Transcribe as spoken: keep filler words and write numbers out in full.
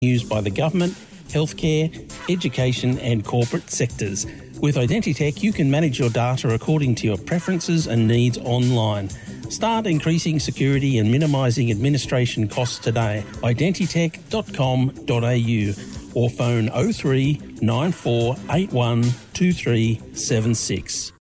used by the government, healthcare, education and corporate sectors. With Identitech, you can manage your data according to your preferences and needs online. Start increasing security and minimising administration costs today. identitech dot com dot a u or phone oh three nine four eight one two three seven six.